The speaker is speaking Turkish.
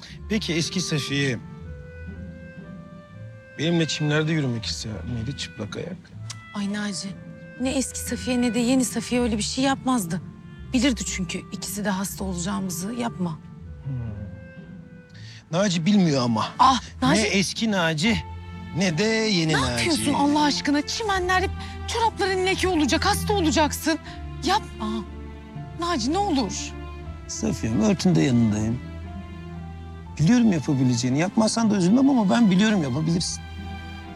Peki eski Safiye benimle çimlerde yürümek ister miydi çıplak ayak? Ay Naci, ne eski Safiye ne de yeni Safiye öyle bir şey yapmazdı. Bilirdi çünkü ikisi de hasta olacağımızı. Yapma. Naci bilmiyor ama. Ah Naci, Ne eski Naci ne de yeni ne Naci. yapıyorsun Allah aşkına? Çimenler hep çorapların leke olacak, hasta olacaksın. Yapma. Naci ne olur. Safiye örtünde yanındayım. Biliyorum yapabileceğini. Yapmazsan da üzülmem ama ben biliyorum yapabilirsin.